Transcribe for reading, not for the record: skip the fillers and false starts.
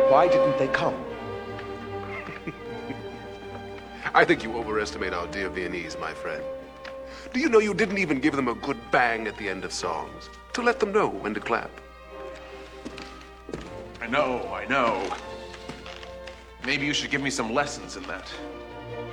Why didn't they come? I think you overestimate our dear Viennese, my friend. Do you know you didn't even give them a good bang at the end of songs to let them know when to clap? I know. Maybe you should give me some lessons in that.